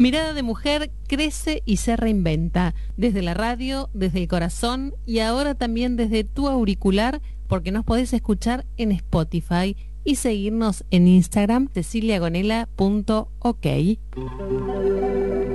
Mirada de Mujer crece y se reinventa, desde la radio, desde el corazón y ahora también desde tu auricular, porque nos podés escuchar en Spotify y seguirnos en Instagram, ceciliagonela.ok.